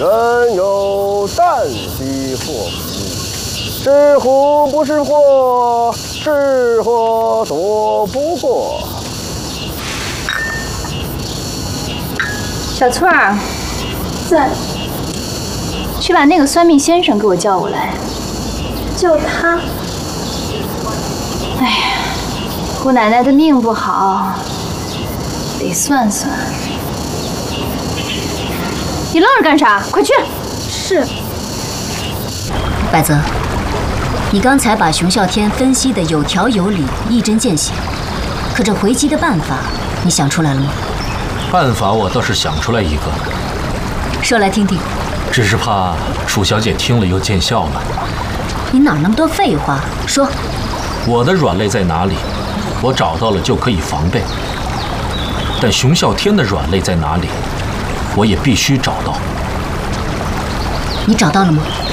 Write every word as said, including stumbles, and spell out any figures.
人有旦夕祸福，是福不是祸，是祸躲不过。 小翠儿， 在。 去把那个算命先生给我叫过来。 叫他？ 哎呀，姑奶奶的命不好，得算算。你愣着干啥？快去！ 是。 百泽，你刚才把熊啸天分析的有条有理、一针见血，可这回击的办法，你想出来了吗？ 办法我倒是想出来一个， 说来听听。 只是怕楚小姐听了又见笑了。 你哪那么多废话？说。 我的软肋在哪里？我找到了就可以防备。但熊啸天的软肋在哪里？我也必须找到。 你找到了吗？